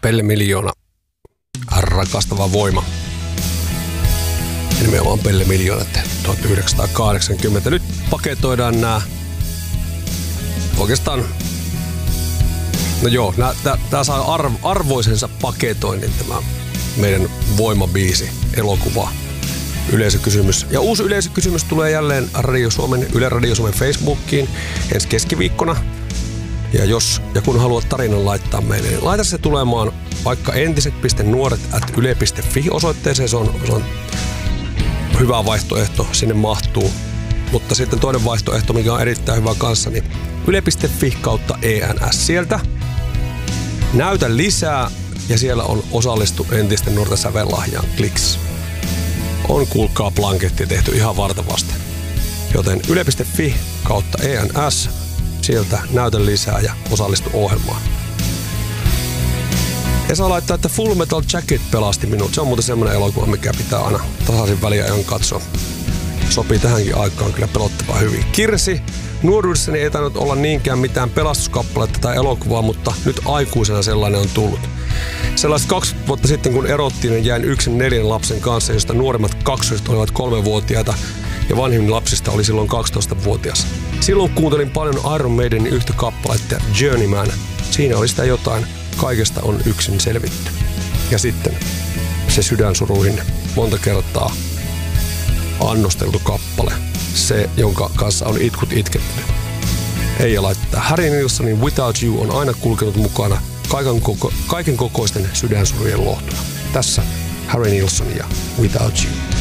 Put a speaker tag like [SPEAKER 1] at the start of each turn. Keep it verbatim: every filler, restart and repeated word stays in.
[SPEAKER 1] Pelle Miljoona, rakastava voima. Ja nimenomaan Pelle Miljoonat tuhatyhdeksänsataakahdeksankymmentä. Nyt paketoidaan nämä oikeastaan, no joo, tää saa arv, arvoisensa paketoinnin tämä meidän voimabiisi, elokuva, yleisökysymys. Ja uusi yleisökysymys tulee jälleen Radio Suomen, Yle Radio Suomen Facebookiin ensi keskiviikkona. Ja jos ja kun haluat tarinan laittaa meille, niin laita se tulemaan vaikka entiset piste nuoret ät yle piste fi osoitteeseen. Se on, se on hyvä vaihtoehto, sinne mahtuu. Mutta sitten toinen vaihtoehto, mikä on erittäin hyvä kanssa, niin yle piste fi kautta E N S. Sieltä näytä lisää ja siellä on osallistu entisten nuorten sävellahjaan kliks. On kuulkaa blanketti tehty ihan vartavasti. Joten yle piste fi kautta E N S. Sieltä näytä lisää ja osallistu ohjelmaan. Esa laittaa, että Full Metal Jacket pelasti minut. Se on muuten semmoinen elokuva, mikä pitää aina tasaisin väliajan katsoa. Sopii tähänkin aikaan kyllä pelottavaa hyvin. Kirsi, nuoruudessani ei tainnut olla niinkään mitään pelastuskappaletta tai elokuvaa, mutta nyt aikuisena sellainen on tullut. Sellaiset kaksikymmentä vuotta sitten, kun erottiin, niin jäin yksin neljän lapsen kanssa, josta nuoremmat kaksoset olivat kolmevuotiaita ja vanhin lapsista oli silloin kaksitoistavuotias. Silloin kuuntelin paljon Iron Maidenin yhtä kappaletta Journeyman. Siinä oli sitä jotain, kaikesta on yksin selvitty. Ja sitten se sydänsuruihin monta kertaa annosteltu kappale. Se, jonka kanssa on itkut itketty. Eija laittaa, Harry Nilssonin Without You on aina kulkenut mukana kaiken, koko, kaiken kokoisten sydänsurujen lohtuna. Tässä Harry Nilsson ja Without You.